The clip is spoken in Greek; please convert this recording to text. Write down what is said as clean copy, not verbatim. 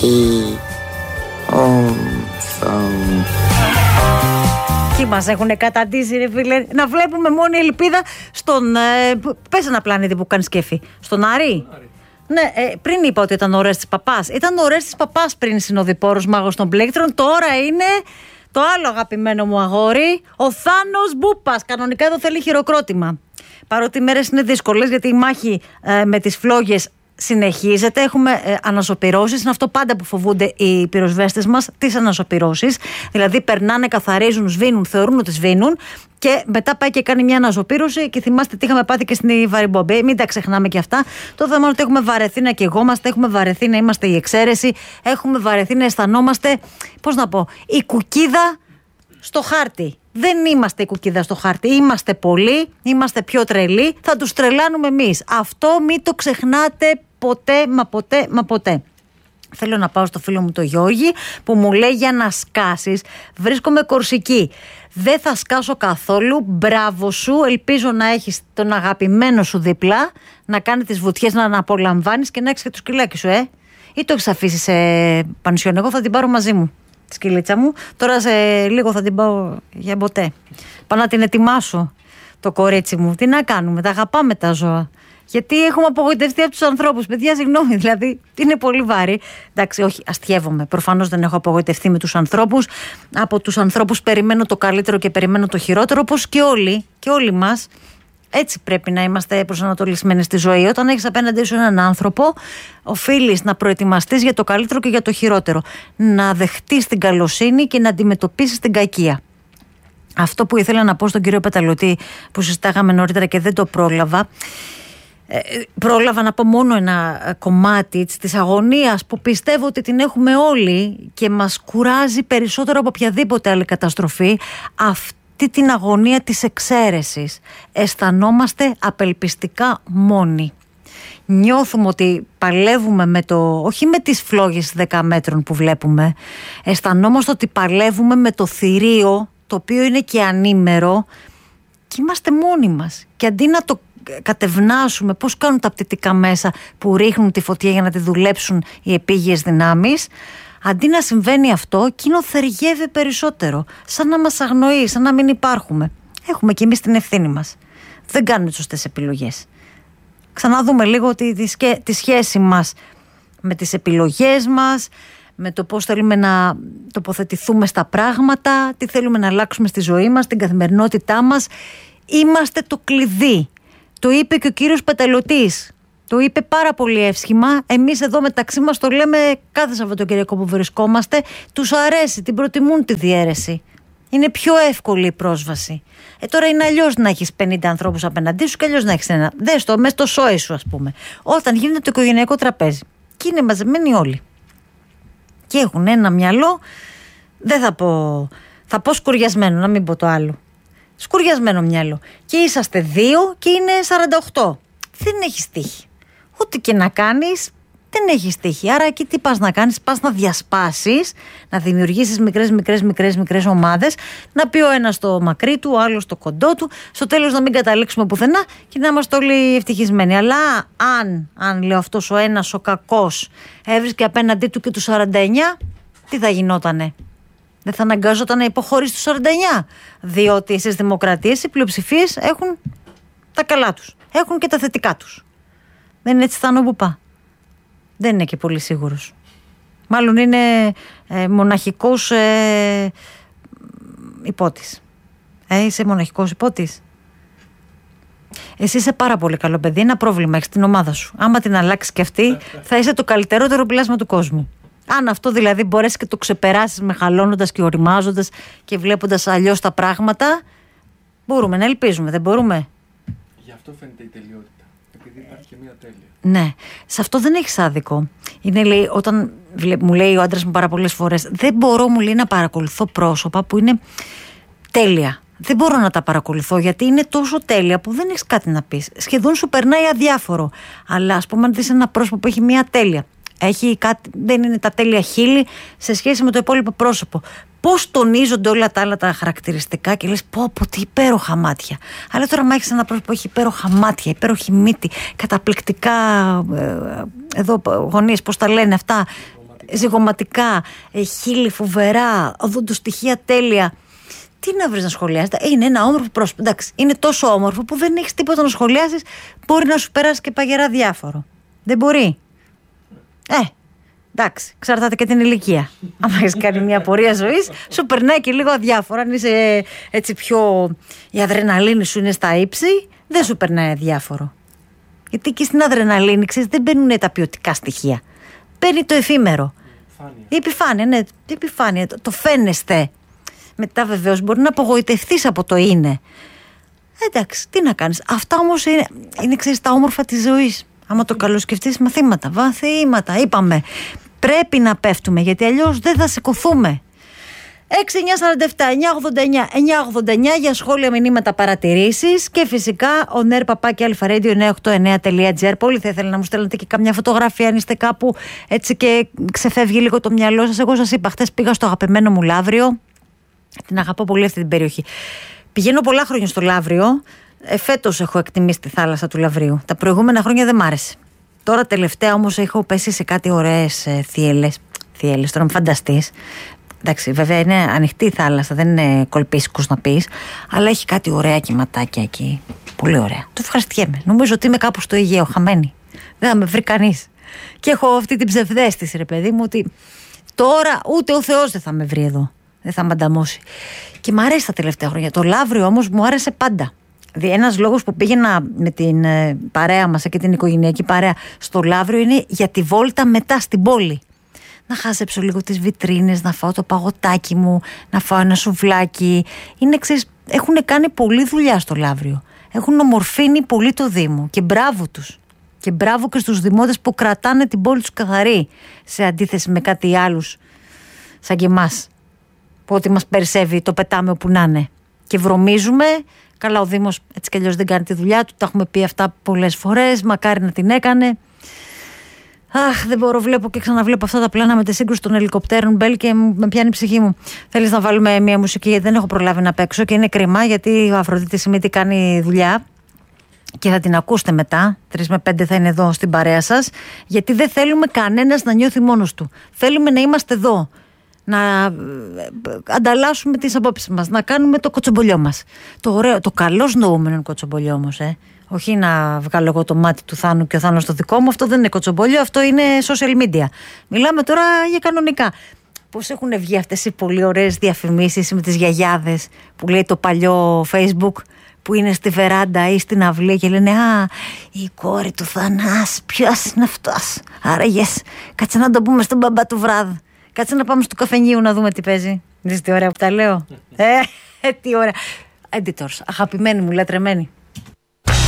Σαντι. Τι μας έχουν καταντήσει, ρε φίλε, να βλέπουμε μόνη ελπίδα στον. Πες ένα πλανήτη που κάνει σκέφη. Στον Άρη. Ναι, πριν είπα ότι ήταν ο Ορέστης Παπάς. Ήταν ο Ορέστης Παπάς πριν συνοδοιπόρος μάγος των πλέκτρων. Τώρα είναι το άλλο αγαπημένο μου αγόρι, ο Θάνος Μπούπας. Κανονικά εδώ θέλει χειροκρότημα. Παρότι οι μέρες είναι δύσκολες, γιατί η μάχη με τις φλόγες συνεχίζεται. Έχουμε ανασωπυρώσεις. Είναι αυτό πάντα που φοβούνται οι πυροσβέστες μας, τις ανασωπυρώσεις. Δηλαδή περνάνε, καθαρίζουν, σβήνουν, θεωρούν ότι σβήνουν και μετά πάει και κάνει μια ανασωπήρωση. Και θυμάστε τι είχαμε πάθει και στην Βαρυμπομπέ. Μην τα ξεχνάμε και αυτά. Το θέμα είναι ότι έχουμε βαρεθεί να καιγόμαστε, έχουμε βαρεθεί να είμαστε η εξαίρεση, έχουμε βαρεθεί να αισθανόμαστε, πώς να πω, η κουκίδα στο χάρτη. Δεν είμαστε η κουκίδα στο χάρτη. Είμαστε πολλοί, είμαστε πιο τρελοί. Θα τους τρελάνουμε εμείς. Αυτό μην το ξεχνάτε ποτέ, μα ποτέ. Θέλω να πάω στο φίλο μου το Γιώργη που μου λέει για να σκάσεις. Βρίσκομαι Κορσική. Δεν θα σκάσω καθόλου. Μπράβο σου. Ελπίζω να έχεις τον αγαπημένο σου δίπλα, να κάνει τις βουτιές, να απολαμβάνεις και να έχεις και το σκυλάκι σου, Ή το έχεις αφήσει σε πανσιόν? Εγώ θα την πάρω μαζί μου, τη σκυλίτσα μου. Τώρα σε λίγο θα την πάω για ποτέ. Πάω να την ετοιμάσω, το κορίτσι μου. Τι να κάνουμε, τα αγαπάμε τα ζώα. Γιατί έχουμε απογοητευτεί από τους ανθρώπους. Παιδιά, συγγνώμη, δηλαδή είναι πολύ βάρη. Εντάξει, όχι, αστιεύομαι. Προφανώς δεν έχω απογοητευτεί με τους ανθρώπους. Από τους ανθρώπους περιμένω το καλύτερο και περιμένω το χειρότερο, όπως και όλοι μας. Έτσι πρέπει να είμαστε προσανατολισμένοι στη ζωή. Όταν έχεις απέναντί σου έναν άνθρωπο, οφείλεις να προετοιμαστείς για το καλύτερο και για το χειρότερο. Να δεχτείς την καλοσύνη και να αντιμετωπίσεις την κακία. Αυτό που ήθελα να πω στον κύριο Πεταλωτή, που συζητάγαμε νωρίτερα και δεν το πρόλαβα. Πρόλαβα να πω μόνο ένα κομμάτι της αγωνίας που πιστεύω ότι την έχουμε όλοι και μας κουράζει περισσότερο από οποιαδήποτε άλλη καταστροφή. Αυτή την αγωνία της εξαίρεσης. Αισθανόμαστε απελπιστικά μόνοι. Νιώθουμε ότι παλεύουμε όχι με τις φλόγες 10 μέτρων που βλέπουμε. Αισθανόμαστε ότι παλεύουμε με το θηρίο, το οποίο είναι και ανήμερο, και είμαστε μόνοι μας. Και αντί να το κατευνάσουμε, πώς κάνουν τα πτυτικά μέσα που ρίχνουν τη φωτιά για να τη δουλέψουν οι επίγειες δυνάμεις, αντί να συμβαίνει αυτό, εκείνο θεργεύει περισσότερο, σαν να μας αγνοεί, σαν να μην υπάρχουμε. Έχουμε κι εμείς την ευθύνη μας. Δεν κάνουμε τις σωστές επιλογές. Ξαναδούμε λίγο τη σχέση μας με τις επιλογές μας, με το πώς θέλουμε να τοποθετηθούμε στα πράγματα, τι θέλουμε να αλλάξουμε στη ζωή μας, την καθημερινότητά μας. Είμαστε το κλειδί. Το είπε και ο κύριος Πεταλωτής. Το είπε πάρα πολύ εύσχημα. Εμείς εδώ μεταξύ μας το λέμε κάθε Σαββατοκυριακό που βρισκόμαστε. Τους αρέσει, την προτιμούν τη διαίρεση. Είναι πιο εύκολη η πρόσβαση. Τώρα είναι αλλιώς να έχεις 50 ανθρώπους απέναντί σου και αλλιώς να έχεις ένα. Δες το, μέσα στο σόι σου, ας πούμε. Όταν γίνεται το οικογενειακό τραπέζι και είναι μαζεμένοι όλοι και έχουν ένα μυαλό, δεν θα πω, θα πω σκουριασμένο, να μην πω το άλλο. Σκουριασμένο μυαλό. Και είσαστε 2 και είναι 48. Δεν έχεις τύχη. Ό,τι και να κάνεις, δεν έχεις τύχη. Άρα εκεί τι πας να κάνεις? Πας να διασπάσεις, να δημιουργήσεις μικρές ομάδες, να πει ο ένας το μακρύ του, ο άλλος το κοντό του, στο τέλος να μην καταλήξουμε πουθενά και να είμαστε όλοι ευτυχισμένοι. Αλλά αν λέω αυτός ο ένας ο κακός έβρισκε απέναντί του και του 49, τι θα γινότανε? Δεν θα αναγκαζόταν να υποχωρήσει τους 49, διότι στις δημοκρατίες οι πλειοψηφίες έχουν τα καλά τους, έχουν και τα θετικά τους. Δεν είναι έτσι Θάνο Μπουπά? Δεν είναι και πολύ σίγουρος. Μάλλον είναι μοναχικός υπότης. Είσαι μοναχικός υπότης. Εσύ είσαι πάρα πολύ καλό παιδί. Ένα πρόβλημα έχεις την ομάδα σου. Άμα την αλλάξεις και αυτή, θα είσαι το καλύτερότερο πλάσμα του κόσμου. Αν αυτό δηλαδή μπορέσεις και το ξεπεράσεις μεγαλώνοντας και οριμάζοντας και βλέποντας αλλιώς τα πράγματα, μπορούμε να ελπίζουμε, δεν μπορούμε? Γι' αυτό φαίνεται η τελειότητα. Επειδή υπάρχει και μία τέλεια. Ναι, σε αυτό δεν έχεις άδικο. Είναι, λέει, όταν μου λέει ο άντρας μου πάρα πολλές φορές, δεν μπορώ, μου λέει, να παρακολουθώ πρόσωπα που είναι τέλεια. Δεν μπορώ να τα παρακολουθώ γιατί είναι τόσο τέλεια που δεν έχεις κάτι να πεις. Σχεδόν σου περνάει αδιάφορο. Αλλά ας πούμε, αν δεις ένα πρόσωπο που έχει μία τέλεια, έχει κάτι, δεν είναι τα τέλεια χείλη σε σχέση με το υπόλοιπο πρόσωπο. Πώς τονίζονται όλα τα άλλα τα χαρακτηριστικά και λες πω τι υπέροχα μάτια. Αλλά τώρα μα έχεις ένα πρόσωπο που έχει υπέροχα μάτια, υπέροχη μύτη, καταπληκτικά εδώ γωνίες, πώς τα λένε αυτά, ζυγωματικά, χείλη φοβερά, οδοντοστοιχεία τέλεια. Τι να βρεις να σχολιάσεις? Είναι ένα όμορφο πρόσωπο. Εντάξει, είναι τόσο όμορφο που δεν έχεις τίποτα να σχολιάσεις. Μπορεί να σου περάσει και παγερά διάφορο. Δεν μπορεί. Εντάξει, εξαρτάται και την ηλικία. Αν έχεις κάνει μια πορεία ζωής, σου περνάει και λίγο αδιάφορα. Αν είσαι έτσι πιο. Η αδρεναλίνη σου είναι στα ύψη, δεν σου περνάει αδιάφορο. Γιατί και στην αδρεναλίνη, ξέρεις, δεν μπαίνουν τα ποιοτικά στοιχεία. Παίρνει το εφήμερο. Η επιφάνεια, ναι, η επιφάνεια. Το φαίνεστε. Μετά βεβαίως μπορεί να απογοητευτείς από το είναι. Εντάξει, τι να κάνεις. Αυτά όμως είναι ξέρεις, τα όμορφα της ζωής. Άμα το καλοσκεφτείς, βαθύματα, είπαμε. Πρέπει να πέφτουμε, γιατί αλλιώς δεν θα σηκωθούμε. 6-947-989-989 για σχόλια, μηνύματα, παρατηρήσεις και φυσικά ο ner@alfaradio989.gr. Πολύ θα ήθελα να μου στέλνετε και καμιά φωτογραφία αν είστε κάπου έτσι και ξεφεύγει λίγο το μυαλό σας. Εγώ σας είπα, χτες πήγα στο αγαπημένο μου Λαύριο. Την αγαπώ πολύ αυτή την περιοχή. Πηγαίνω πολλά χρόνια στο Λαύριο. Φέτος έχω εκτιμήσει τη θάλασσα του Λαυρίου. Τα προηγούμενα χρόνια δεν μ' άρεσε. Τώρα τελευταία όμως έχω πέσει σε κάτι ωραίες θύελες. Θύελες, τώρα με φανταστείς. Εντάξει, βέβαια είναι ανοιχτή η θάλασσα, δεν είναι κολπίσκους να πεις, αλλά έχει κάτι ωραία κυματάκια εκεί. Πολύ ωραία. Το ευχαριστιέμαι. Νομίζω ότι είμαι κάπου στο Αιγαίο, χαμένη. Δεν θα με βρει κανείς. Και έχω αυτή την ψευδαίσθηση, ρε παιδί μου, ότι τώρα ούτε ο Θεός δεν θα με βρει εδώ. Δεν θα με ανταμώσει. Και μου αρέσει τα τελευταία χρόνια. Το Λαύριο όμως μου άρεσε πάντα. Ένας λόγος που πήγαινα με την παρέα μας και την οικογενειακή παρέα στο Λαύριο είναι για τη βόλτα μετά στην πόλη. Να χάσεψω λίγο τις βιτρίνες, να φάω το παγωτάκι μου, να φάω ένα σουβλάκι. Έχουν κάνει πολλή δουλειά στο Λαύριο. Έχουν ομορφύνει πολύ το Δήμο και μπράβο τους. Και μπράβο και στους δημότες που κρατάνε την πόλη τους καθαρή, σε αντίθεση με κάτι άλλους σαν και εμάς, που ό,τι μας περισσεύει το πετάμε όπου να είναι. Και βρωμίζουμε. Καλά, ο Δήμος έτσι κι αλλιώς δεν κάνει τη δουλειά του. Τα έχουμε πει αυτά πολλές φορές. Μακάρι να την έκανε. Αχ, δεν μπορώ, βλέπω και ξαναβλέπω αυτά τα πλάνα με τη σύγκρουση των ελικοπτέρων Μπέλ και με πιάνει η ψυχή μου. Θέλεις να βάλουμε μια μουσική? Γιατί δεν έχω προλάβει να παίξω και είναι κρίμα, γιατί ο Αφροδίτης Σιμίτη κάνει δουλειά και θα την ακούσετε μετά. 3 με 5 θα είναι εδώ στην παρέα σας. Γιατί δεν θέλουμε κανένας να νιώθει μόνος του. Θέλουμε να είμαστε εδώ. Να ανταλλάσσουμε τις απόψεις μας, να κάνουμε το κοτσομπολιό μας. Το ωραίο, το καλώς νοούμενο κοτσομπολιό όμως, όχι να βγάλω εγώ το μάτι του Θάνου και ο Θάνος το δικό μου. Αυτό δεν είναι κοτσομπολιό, αυτό είναι social media. Μιλάμε τώρα για κανονικά. Πώς έχουν βγει αυτές οι πολύ ωραίες διαφημίσεις με τις γιαγιάδες που λέει το παλιό Facebook, που είναι στη βεράντα ή στην αυλή και λένε «Α, η κόρη του Θανάση, ποιος είναι αυτός? Άραγες, κάτσε να το πούμε στον μπαμπά του βράδυ. Κάτσε να πάμε στο καφενείο να δούμε τι παίζει». Δεις τι ωραία που τα λέω? Τι ωραία. Editors, αγαπημένοι μου, λατρεμένοι.